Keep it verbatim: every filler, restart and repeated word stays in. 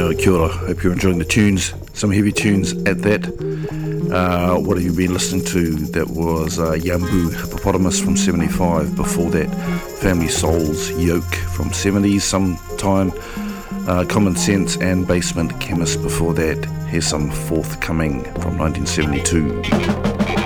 Uh, kia ora, hope you're enjoying the tunes, some heavy tunes at that. Uh, what have you been listening to? That was uh, Yambu Hippopotamus from seventy-five. Before that, Family Souls Yoke from seventies sometime. Uh, Common Sense and Basement Chemist before that. Here's some Forthcoming from nineteen seventy-two.